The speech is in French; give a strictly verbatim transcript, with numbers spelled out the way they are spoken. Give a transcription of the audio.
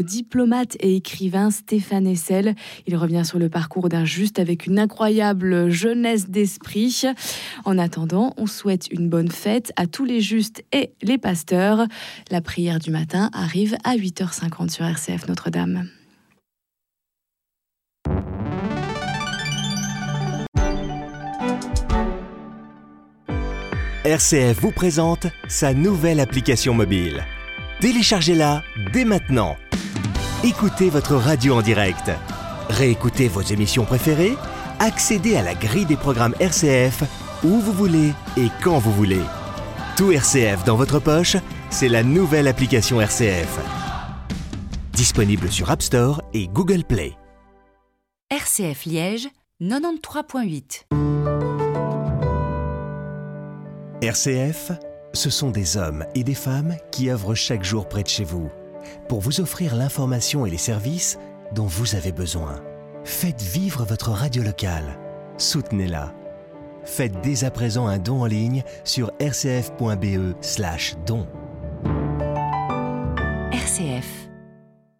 Diplomate et écrivain Stéphane Hessel. Il revient sur le parcours d'un juste avec une incroyable jeunesse d'esprit. En attendant, on souhaite une bonne fête à tous les justes et les pasteurs. La prière du matin arrive à huit heures cinquante sur R C F Notre-Dame. R C F vous présente sa nouvelle application mobile. Téléchargez-la dès maintenant. Écoutez votre radio en direct. Réécoutez vos émissions préférées. Accédez à la grille des programmes R C F où vous voulez et quand vous voulez. Tout R C F dans votre poche, c'est la nouvelle application R C F. Disponible sur App Store et Google Play. R C F Liège, quatre-vingt-treize virgule huit. R C F, ce sont des hommes et des femmes qui œuvrent chaque jour près de chez vous pour vous offrir l'information et les services dont vous avez besoin. Faites vivre votre radio locale. Soutenez-la. Faites dès à présent un don en ligne sur rcf point b e slash don. R C F